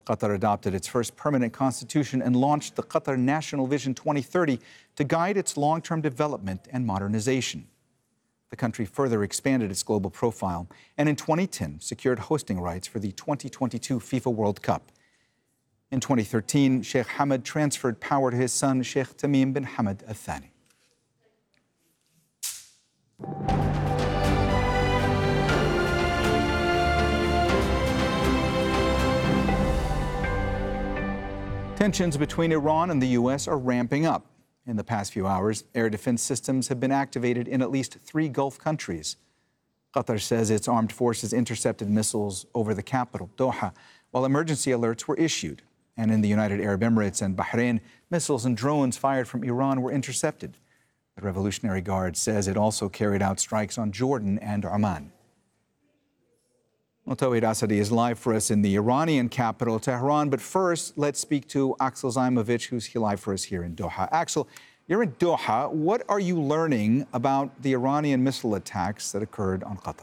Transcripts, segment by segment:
Qatar adopted its first permanent constitution and launched the Qatar National Vision 2030 to guide its long-term development and modernization. The country further expanded its global profile and in 2010 secured hosting rights for the 2022 FIFA World Cup. In 2013, Sheikh Hamad transferred power to his son, Sheikh Tamim bin Hamad Al Thani. Tensions between Iran and the U.S. are ramping up. In the past few hours, air defense systems have been activated in at least 3 Gulf countries. Qatar says its armed forces intercepted missiles over the capital, Doha, while emergency alerts were issued. And in the United Arab Emirates and Bahrain, missiles and drones fired from Iran were intercepted. The Revolutionary Guard says it also carried out strikes on Jordan and Oman. Well, Tawhid Asadi is live for us in the Iranian capital, Tehran. But first, let's speak to Axel Zaimovich, who's live for us here in Doha. Axel, you're in Doha. What are you learning about the Iranian missile attacks that occurred on Qatar?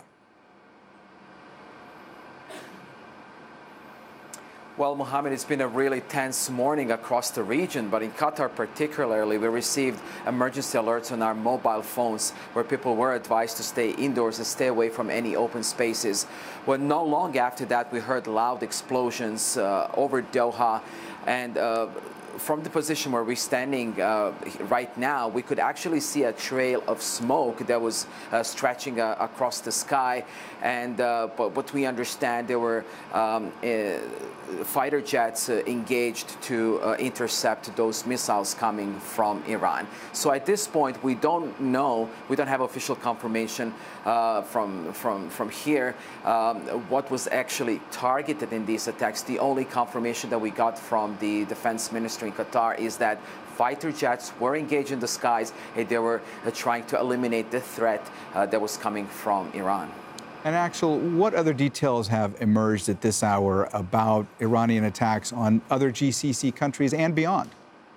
Well, Mohammed, it's been a really tense morning across the region, but in Qatar particularly, we received emergency alerts on our mobile phones where people were advised to stay indoors and stay away from any open spaces. Well, not long after that, we heard loud explosions over Doha, and from the position where we're standing right now, we could actually see a trail of smoke that was stretching across the sky. And but what we understand, there were fighter jets engaged to intercept those missiles coming from Iran. So at this point, we don't know, we don't have official confirmation from here what was actually targeted in these attacks. The only confirmation that we got from the Defense Ministry in Qatar is that fighter jets were engaged in the skies and they were trying to eliminate the threat that was coming from Iran. And Axel, what other details have emerged at this hour about Iranian attacks on other GCC countries and beyond?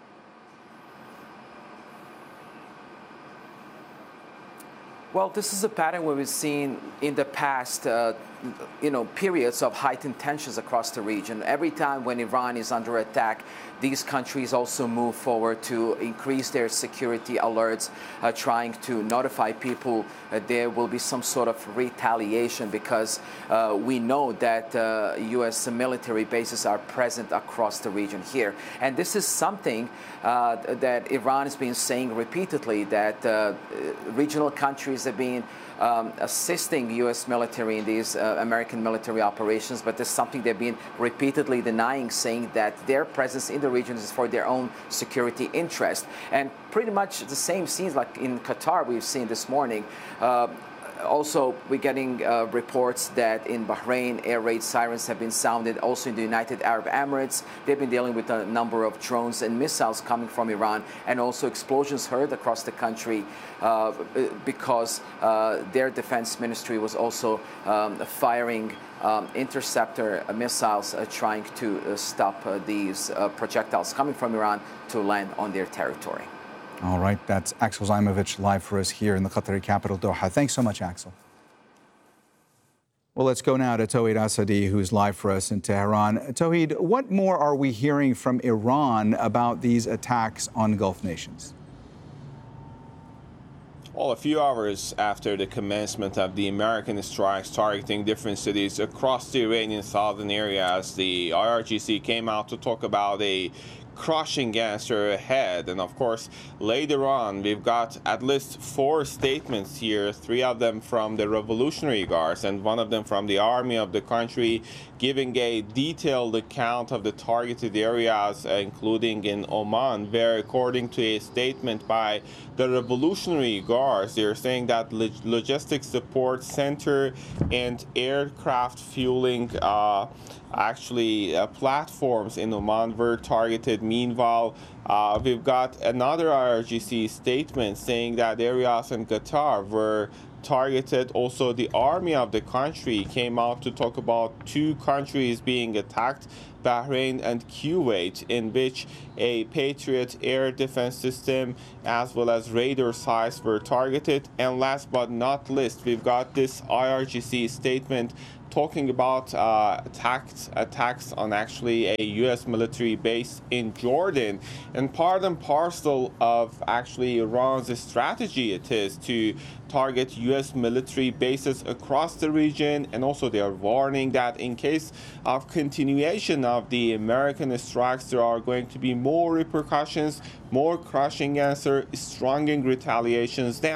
Well, this is a pattern where we've seen in the past, periods of heightened tensions across the region. Every time when Iran is under attack, these countries also move forward to increase their security alerts, trying to notify people that there will be some sort of retaliation because we know that U.S. military bases are present across the region here. And this is something that Iran has been saying repeatedly, that regional countries have been assisting U.S. military in these American military operations, but this is something they've been repeatedly denying, saying that their presence in the region is for their own security interest. And pretty much the same scenes like in Qatar we've seen this morning. Also, we're getting reports that in Bahrain, air raid sirens have been sounded. Also in the United Arab Emirates, they've been dealing with a number of drones and missiles coming from Iran, and also explosions heard across the country because their defense ministry was also firing interceptor missiles trying to stop these projectiles coming from Iran to land on their territory. All right, that's Axel Zaimovich live for us here in the Qatari capital, Doha. Thanks so much, Axel. Well, let's go now to Tawhid Asadi, who's live for us in Tehran. Tawhid, what more are we hearing from Iran about these attacks on Gulf nations? Well, a few hours after the commencement of the American strikes targeting different cities across the Iranian southern areas, the IRGC came out to talk about a crushing answer ahead. And of course, later on, we've got at least 4 statements here, 3 of them from the Revolutionary Guards and 1 of them from the army of the country, giving a detailed account of the targeted areas, including in Oman, where according to a statement by the Revolutionary Guards, they're saying that logistics support center and aircraft fueling platforms in Oman were targeted. Meanwhile, we've got another IRGC statement saying that areas in Qatar were targeted. Also, the army of the country came out to talk about 2 countries being attacked Bahrain, and Kuwait, in which a Patriot air defense system as well as radar sites were targeted. And last but not least, we've got this IRGC statement talking about attacks on actually a U.S. military base in Jordan. And part and parcel of actually Iran's strategy it is to target U.S. military bases across the region. And also they are warning that in case of continuation of the American strikes, there are going to be more repercussions, more crushing answer, strong retaliations.